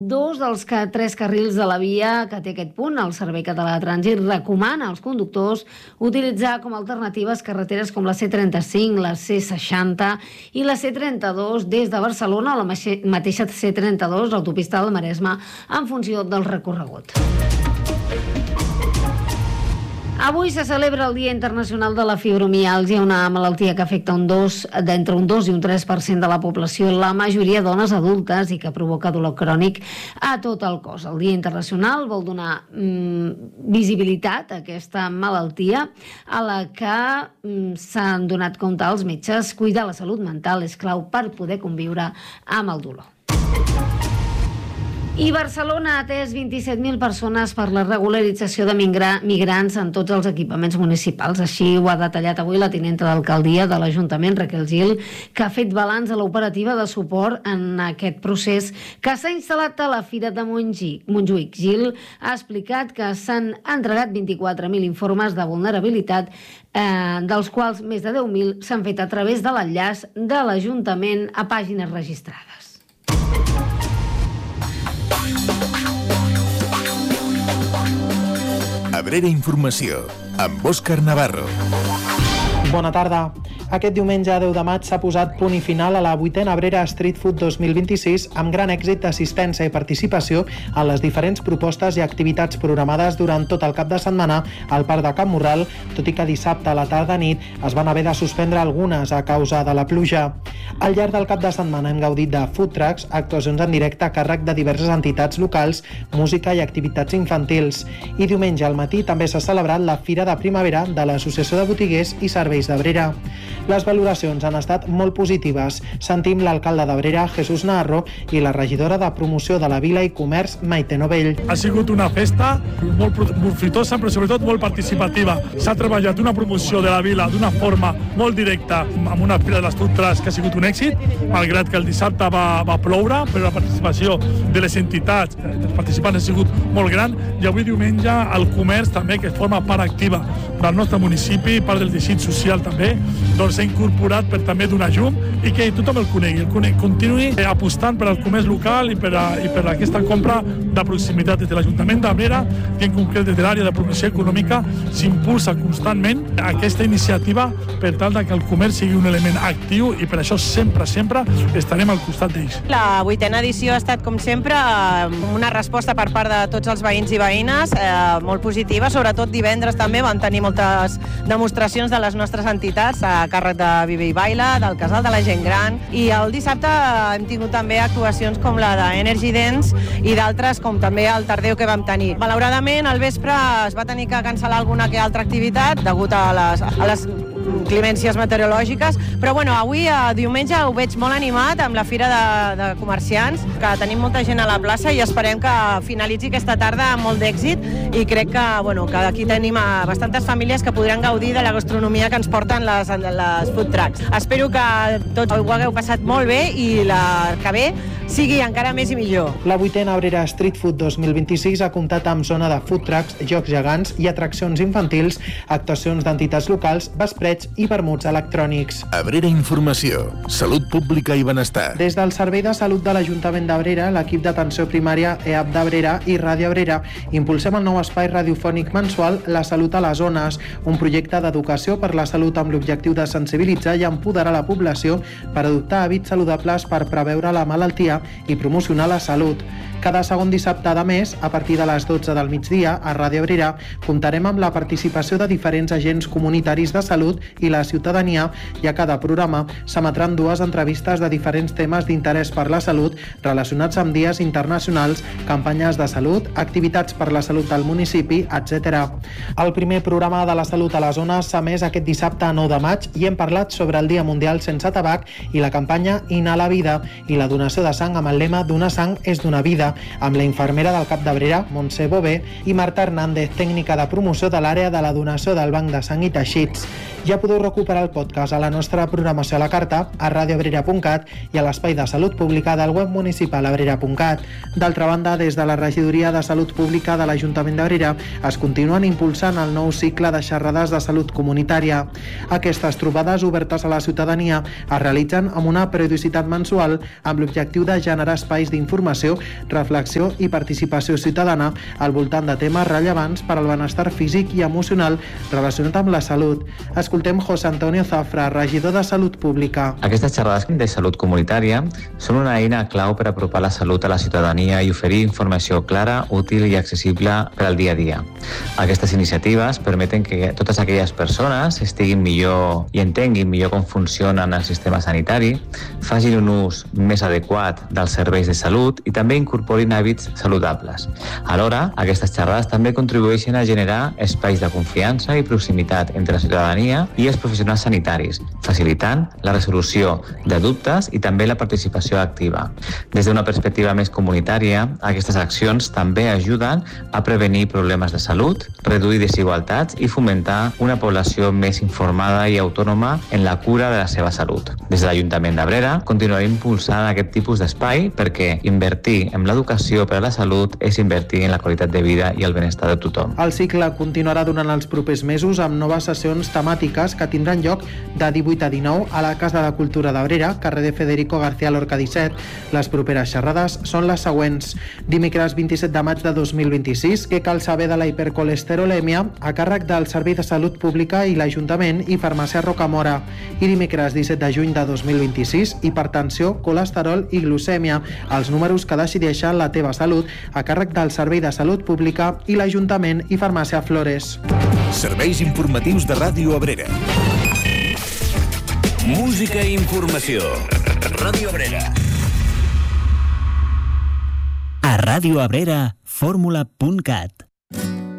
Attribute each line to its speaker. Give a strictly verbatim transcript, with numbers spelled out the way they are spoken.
Speaker 1: Dos dels que, tres carrils de la via que té aquest punt, el Servei Català de Trànsit recomana als conductors utilitzar com a alternatives carreteres com la C trenta-cinc, la C seixanta i la C trenta-dos des de Barcelona o la mateixa C trenta-dos, l'autopista del Maresme, en funció del recorregut. Avui se celebra el Dia Internacional de la Fibromiàlgia, una malaltia que afecta un dos, d'entre un dos i un tres per cent de la població, la majoria dones adultes, i que provoca dolor crònic a tot el cos. El Dia Internacional vol donar mm, visibilitat a aquesta malaltia a la que mm, s'han donat compte els metges. Cuidar la salut mental és clau per poder conviure amb el dolor. I Barcelona ha atès vint-i-set mil persones per la regularització de migrants en tots els equipaments municipals. Així ho ha detallat avui la tinenta d'alcaldia de l'Ajuntament, Raquel Gil, que ha fet balanç a l'operativa de suport en aquest procés que s'ha instal·lat a la Fira de Montjuïc. Gil ha explicat que s'han entregat vint-i-quatre mil informes de vulnerabilitat, eh, dels quals més de deu mil s'han fet a través de l'enllaç de l'Ajuntament a pàgines registrades.
Speaker 2: Abrera Informació, amb Òscar Navarro.
Speaker 3: Bona tarda. Aquest diumenge deu de maig s'ha posat punt i final a la vuitena Abrera Street Food dos mil vint-i-sis amb gran èxit d'assistència i participació en les diferents propostes i activitats programades durant tot el cap de setmana al Parc de Can Morral, tot i que dissabte a la tarda-nit es van haver de suspendre algunes a causa de la pluja. Al llarg del cap de setmana hem gaudit de food trucks, actuacions en directe a càrrec de diverses entitats locals, música i activitats infantils. I diumenge al matí també s'ha celebrat la Fira de Primavera de l'Associació de Botiguers i Serveis d'Abrera. Les valoracions han estat molt positives. Sentim l'alcalde d'Abrera, Jesús Navarro, i la regidora de Promoció de la Vila i Comerç, Maite Novell.
Speaker 4: Ha sigut una festa molt profitosa, però sobretot molt participativa. S'ha treballat una promoció de la Vila d'una forma molt directa amb una fira de les food trucks que ha sigut un èxit, malgrat que el dissabte va, va ploure, però la participació de les entitats, dels participants ha sigut molt gran, i avui diumenge el comerç també, que forma part activa del nostre municipi, part del teixit social també, doncs s'ha incorporat per també donar llum i que tothom el conegui, el conegui, continuï apostant per al comerç local i per, a, i per a aquesta compra de proximitat des de l'Ajuntament d'Abrera i en concret des de l'àrea de promoció econòmica. S'impulsa constantment aquesta iniciativa per tal que el comerç sigui un element actiu i per això sempre, sempre estarem al costat d'ells.
Speaker 5: La vuitena edició ha estat, com sempre, una resposta per part de tots els veïns i veïnes eh, molt positiva, sobretot divendres també vam tenir moltes demostracions de les nostres entitats a càrrec de Vive i Baila, del Casal de la Gent Gran, i el dissabte hem tingut també actuacions com la d'Energy Dance i d'altres com també el Tardeu que vam tenir. Malauradament al vespre es va tenir que cancel·lar alguna que altra activitat degut a les, a les clemències meteorològiques, però bueno, avui a diumenge ho veig molt animat amb la Fira de, de Comerciants, que tenim molta gent a la plaça i esperem que finalitzi aquesta tarda amb molt d'èxit, i crec que, bueno, que aquí tenim a bastantes famílies que podran gaudir de la gastronomia que ens porten les, les food trucks. Espero que tots ho hagueu passat molt bé i la que ve sigui encara més i millor.
Speaker 3: La vuitena Abrera Street Food dos mil vint-i-sis ha comptat amb zona de food trucks, jocs gegants i atraccions infantils, actuacions d'entitats locals, vesprets i vermuts electrònics.
Speaker 2: Abrera Informació, salut pública i benestar.
Speaker 3: Des del Servei de Salut de l'Ajuntament d'Abrera, l'equip d'atenció primària E A P d'Abrera i Ràdio Abrera impulsem el nou espai radiofònic mensual La Salut a les Zones, un projecte d'educació per la salut amb l'objectiu de sensibilitzar i empoderar la població per adoptar hàbits saludables per preveure la malaltia i promocionar la salut. Cada segon dissabte de mes, a partir de les dotze del migdia, a Ràdio Abrera, comptarem amb la participació de diferents agents comunitaris de salut i la ciutadania, i a cada programa s'emetran dues entrevistes de diferents temes d'interès per la salut relacionats amb dies internacionals, campanyes de salut, activitats per la salut del municipi, etcètera. El primer programa de la salut a la zona s'ha emès aquest dissabte nou de maig i hem parlat sobre el Dia Mundial Sense Tabac i la campanya Inhala Vida i la donació de sang amb el lema Donar sang és donar vida, amb la infermera del Cap d'Abrera, Montse Bové, i Marta Hernández, tècnica de promoció de l'àrea de la donació del Banc de Sang i Teixits. Ja podeu recuperar el podcast a la nostra programació a la carta, a radioabrera punt cat i a l'espai de salut pública del web municipal abrera punt cat. D'altra banda, des de la Regidoria de Salut Pública de l'Ajuntament d'Abrera es continuen impulsant el nou cicle de xerrades de salut comunitària. Aquestes trobades obertes a la ciutadania es realitzen amb una periodicitat mensual amb l'objectiu de de generar espais d'informació, reflexió i participació ciutadana al voltant de temes rellevants per al benestar físic i emocional relacionat amb la salut. Escoltem José Antonio Zafra, regidor de Salut Pública.
Speaker 6: Aquestes xerrades de salut comunitària són una eina clau per apropar la salut a la ciutadania i oferir informació clara, útil i accessible per al dia a dia. Aquestes iniciatives permeten que totes aquelles persones estiguin millor i entenguin millor com funcionen el sistema sanitari, facin un ús més adequat dels serveis de salut i també incorporin hàbits saludables. Alhora, aquestes xerrades també contribueixen a generar espais de confiança i proximitat entre la ciutadania i els professionals sanitaris, facilitant la resolució de dubtes i també la participació activa. Des d'una perspectiva més comunitària, aquestes accions també ajuden a prevenir problemes de salut, reduir desigualtats i fomentar una població més informada i autònoma en la cura de la seva salut. Des de l'Ajuntament d'Abrera continuarem impulsant aquest tipus d'espai perquè invertir en l'educació per a la salut és invertir en la qualitat de vida i el benestar de tothom.
Speaker 3: El cicle continuarà durant els propers mesos amb noves sessions temàtiques que tindran lloc de divuit a dinou a la Casa de Cultura d'Abrera, carrer de Federico García Lorca disset. Les properes xerrades són les següents. Dimecres vint-i-set de maig de dos mil vint-i-sis, què cal saber de la hipercolesterolèmia, a càrrec del Servei de Salut Pública i l'Ajuntament i Farmàcia Rocamora. I dimecres disset de juny de dos mil vint-i-sis, hipertensió, colesterol i glucèmia, els números que decideixen la teva salut, a càrrec del Servei de Salut Pública i l'Ajuntament i Farmàcia Flores.
Speaker 2: Serveis informatius de Ràdio Abrera. Música i informació. Ràdio Abrera.
Speaker 7: A Ràdio Abrera, fórmula punt cat.